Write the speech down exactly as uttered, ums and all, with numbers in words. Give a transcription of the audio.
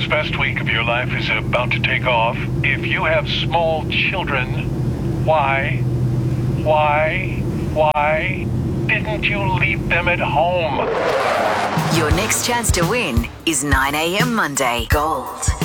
This best week of your life is about to take off. If you have small children, why, why, why didn't you leave them at home? Your next chance to win is nine a.m. Monday. Gold.